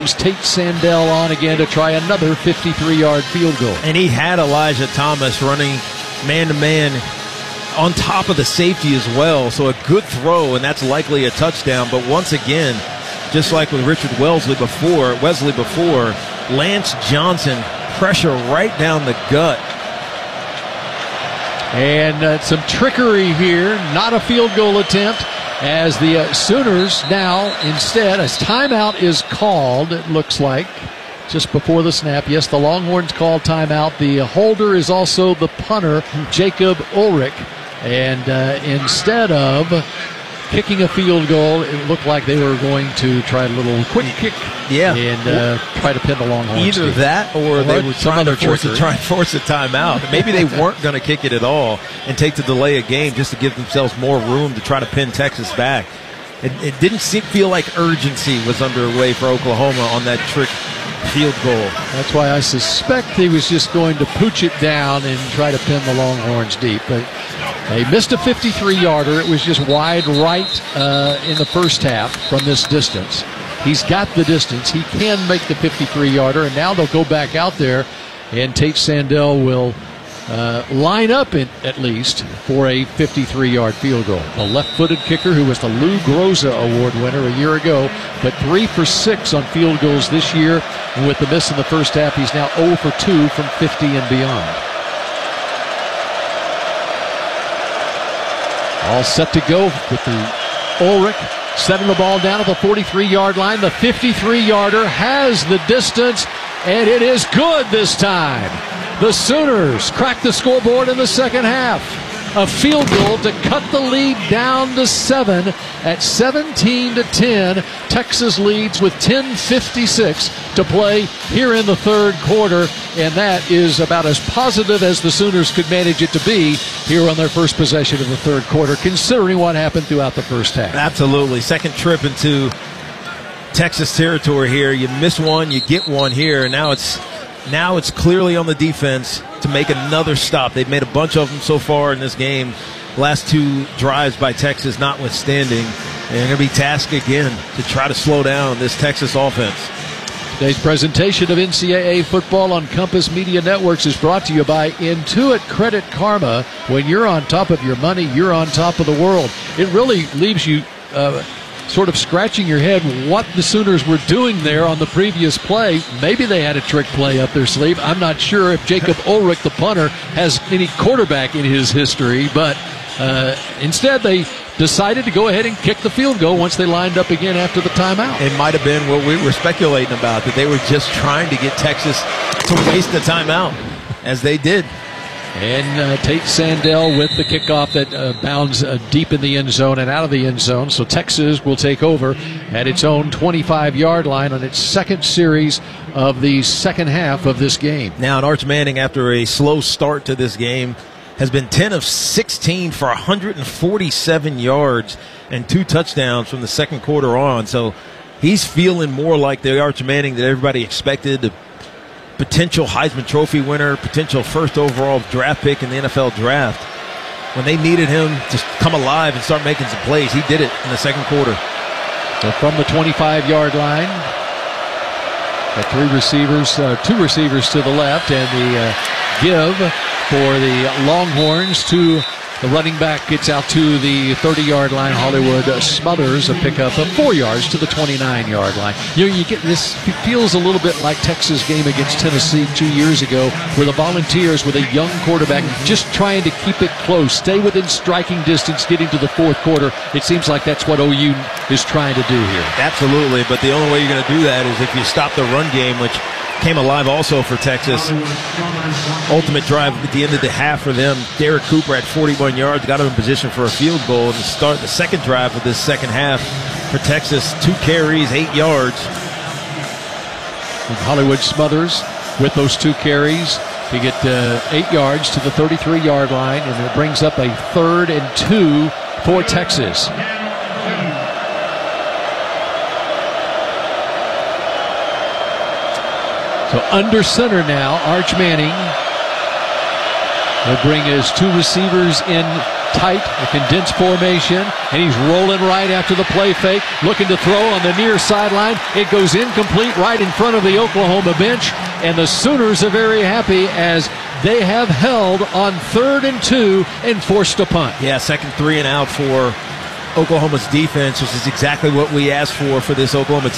Tate Sandell on again to try another 53-yard field goal. And he had Elijah Thomas running man-to-man on top of the safety as well. So a good throw, and that's likely a touchdown. But once again, just like with Richard Wesley before, Lance Johnson, pressure right down the gut. And some trickery here, not a field goal attempt, as the Sooners now instead, as timeout is called, it looks like, just before the snap. Yes, the Longhorns called timeout. The holder is also the punter, Jacob Ulrich. And instead of kicking a field goal, it looked like they were going to try a little quick kick and try to pin the Longhorns. Either team. that or they were trying to force a timeout. Maybe they weren't going to kick it at all and take the delay of game just to give themselves more room to try to pin Texas back. It didn't feel like urgency was underway for Oklahoma on that trick field goal. That's why I suspect he was just going to pooch it down and try to pin the Longhorns deep. But they missed a 53-yarder. It was just wide right in the first half from this distance. He's got the distance. He can make the 53-yarder, and now they'll go back out there, and Tate Sandell will line up at least for a 53-yard field goal. A left-footed kicker who was the Lou Groza Award winner a year ago, but 3 for 6 on field goals this year. And with the miss in the first half, he's now 0 for 2 from 50 and beyond. All set to go with the Ulrich setting the ball down at the 43-yard line. The 53-yarder has the distance, and it is good this time. The Sooners crack the scoreboard in the second half. A field goal to cut the lead down to 7 at 17-10. Texas leads with 10:56 to play here in the third quarter, and that is about as positive as the Sooners could manage it to be here on their first possession of the third quarter, considering what happened throughout the first half. Absolutely. Second trip into Texas territory here. You miss one, you get one here, and now it's clearly on the defense to make another stop. They've made a bunch of them so far in this game. Last 2 drives by Texas notwithstanding. And they're going to be tasked again to try to slow down this Texas offense. Today's presentation of NCAA football on Compass Media Networks is brought to you by Intuit Credit Karma. When you're on top of your money, you're on top of the world. It really leaves you sort of scratching your head what the Sooners were doing there on the previous play. Maybe they had a trick play up their sleeve. I'm not sure if Jacob Ulrich, the punter, has any quarterback in his history, but instead they decided to go ahead and kick the field goal once they lined up again after the timeout. It might have been what we were speculating about, that they were just trying to get Texas to waste the timeout, as they did. And Tate Sandell with the kickoff that bounds deep in the end zone and out of the end zone. So Texas will take over at its own 25-yard line on its second series of the second half of this game. Now, Arch Manning, after a slow start to this game, has been 10 of 16 for 147 yards and 2 touchdowns from the second quarter on. So he's feeling more like the Arch Manning that everybody expected, potential Heisman Trophy winner, potential first overall draft pick in the NFL draft. When they needed him to come alive and start making some plays, he did it in the second quarter. So from the 25-yard line, the 2 receivers to the left, and the give for the Longhorns to the running back. Gets out to the 30-yard line. Hollywood Smothers a pickup of 4 yards to the 29-yard line. You get this. It feels a little bit like Texas' game against Tennessee 2 years ago, where the Volunteers with a young quarterback just trying to keep it close, stay within striking distance, getting to the fourth quarter. It seems like that's what OU is trying to do here. Absolutely, but the only way you're going to do that is if you stop the run game, which came alive also for Texas. Ultimate drive at the end of the half for them. Derek Cooper at 41 yards got him in position for a field goal. And to start the second drive of this second half for Texas, 2 carries, 8 yards. And Hollywood Smothers with those 2 carries to get 8 yards to the 33-yard line, and it brings up a 3rd and 2 for Texas. So under center now, Arch Manning will bring his 2 receivers in tight, a condensed formation, and he's rolling right after the play fake, looking to throw on the near sideline. It goes incomplete right in front of the Oklahoma bench, and the Sooners are very happy as they have held on 3rd and 2 and forced a punt. Yeah, second 3 and out for Oklahoma's defense, which is exactly what we asked for this Oklahoma team.